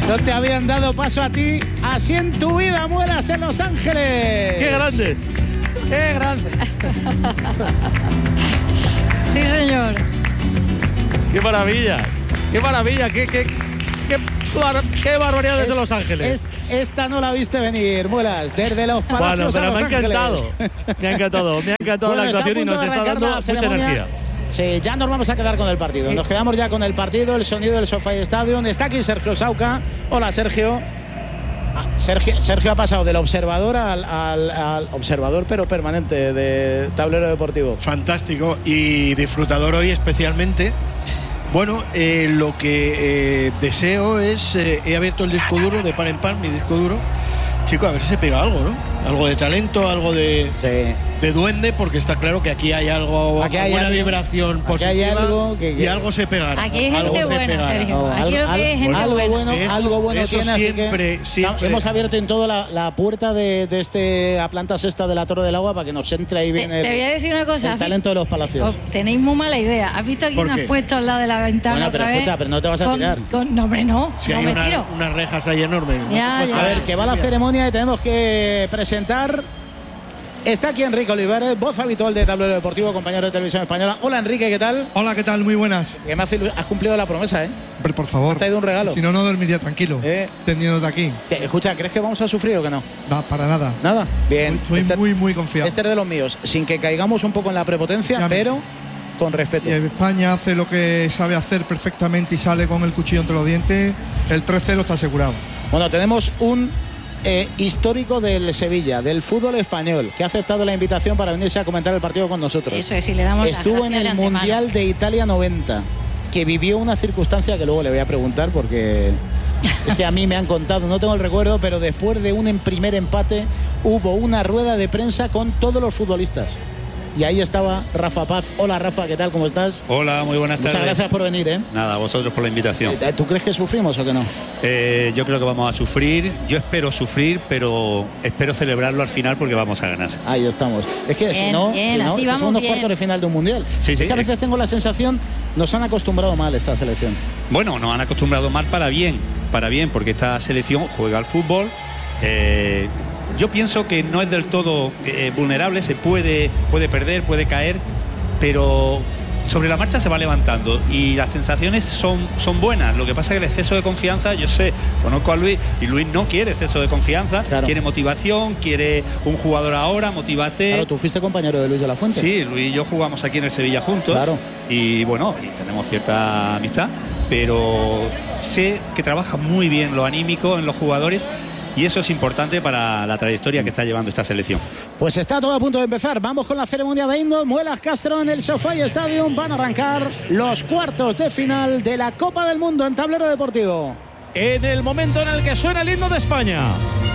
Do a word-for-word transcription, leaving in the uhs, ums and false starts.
No te habían dado paso a ti así en tu vida, Muelas, en Los Ángeles. ¡Qué grandes! ¡Qué grandes! Sí, señor. ¡Qué maravilla! ¡Qué maravilla! ¡Qué, qué, qué, bar, qué barbaridad desde Los Ángeles! Es, esta no la viste venir, Muelas, desde los palacios bueno, pero a Los me ha Ángeles. encantado. Me ha encantado, me ha encantado Bueno, la está a actuación y punto nos de está arrancar dando la mucha ceremonia. energía. Sí, ya nos vamos a quedar con el partido. Nos quedamos ya con el partido, el sonido del SoFi Stadium. Está aquí Sergio Sauca. Hola, Sergio. Ah, Sergio, Sergio ha pasado del observador al, al, al observador, pero permanente, de Tablero Deportivo. Fantástico y disfrutador hoy especialmente. Bueno, eh, lo que eh, deseo es, eh, he abierto el disco duro de par en par, mi disco duro. Chico, a ver si se pega algo, ¿no? Algo de talento, algo de, sí. de duende, porque está claro que aquí hay algo, aquí hay alguna algo, vibración aquí positiva hay algo que, que, y algo se pegará. Aquí hay gente buena, Sergio. No, aquí algo, lo que es gente algo buena. bueno, Eso, algo bueno eso tiene, siempre, así que siempre. hemos abierto en todo la, la puerta de, de este a planta sexta de la Torre del Agua para que nos entre ahí bien Te, el, te voy a decir una cosa. el talento de los palacios. Oh, tenéis muy mala idea. ¿Has visto a quién has puesto al lado de la ventana bueno, otra pero vez? escucha, pero no te vas a con, tirar. Con, no, hombre, no. Si no hay me una, tiro. unas rejas ahí enormes. Ya, ¿no? ya. A ver, que va la ceremonia y tenemos que presentar. Está aquí Enrique Olivares, voz habitual de Tablero Deportivo, compañero de Televisión Española. Hola, Enrique, ¿qué tal? Hola, ¿qué tal? Muy buenas. Que me has, has cumplido la promesa, ¿eh? Hombre, por favor. Has traído un regalo. Si no, no dormiría tranquilo. Eh. Teniéndote aquí. ¿Qué, escucha, ¿crees que vamos a sufrir o que no? No, para nada. Nada. Bien. Estoy este, muy, muy confiado. Este es de los míos. Sin que caigamos un poco en la prepotencia, Ya pero con respeto. Y España hace lo que sabe hacer perfectamente y sale con el cuchillo entre los dientes. El tres cero está asegurado. Bueno, tenemos un eh, histórico del Sevilla, del fútbol español, que ha aceptado la invitación para venirse a comentar el partido con nosotros. Eso es, si le damos las Estuvo en gracias el de antemano. Mundial de Italia noventa, que vivió una circunstancia que luego le voy a preguntar porque es que a mí me han contado, no tengo el recuerdo, pero después de un en primer empate hubo una rueda de prensa con todos los futbolistas. Y ahí estaba Rafa Paz. Hola, Rafa, ¿qué tal? ¿Cómo estás? Hola, muy buenas tardes. Muchas gracias por venir, ¿eh? Nada, a vosotros por la invitación. ¿Tú crees que sufrimos o que no? Eh, yo creo que vamos a sufrir. Yo espero sufrir, pero espero celebrarlo al final porque vamos a ganar. Ahí estamos. Es que Bien, si no, bien, si no así es que vamos son unos bien. cuartos de final de un mundial. Sí, sí. Es que a veces tengo la sensación, nos han acostumbrado mal esta selección. Bueno, nos han acostumbrado mal para bien, para bien, porque esta selección juega al fútbol. Eh, yo pienso que no es del todo eh, vulnerable, se puede, puede perder, puede caer, pero sobre la marcha se va levantando y las sensaciones son, son buenas. Lo que pasa es que el exceso de confianza, yo sé, conozco a Luis y Luis no quiere exceso de confianza, claro. Quiere motivación, quiere un jugador ahora, motívate. Claro, tú fuiste compañero de Luis de la Fuente. Sí, Luis y yo jugamos aquí en el Sevilla juntos. Claro. Y bueno, y tenemos cierta amistad, pero sé que trabaja muy bien lo anímico en los jugadores. Y eso es importante para la trayectoria que está llevando esta selección. Pues está todo a punto de empezar. Vamos con la ceremonia de Indo. Muelas Castro en el SoFi Stadium. Van a arrancar los cuartos de final de la Copa del Mundo en Tablero Deportivo. En el momento en el que suena el himno de España.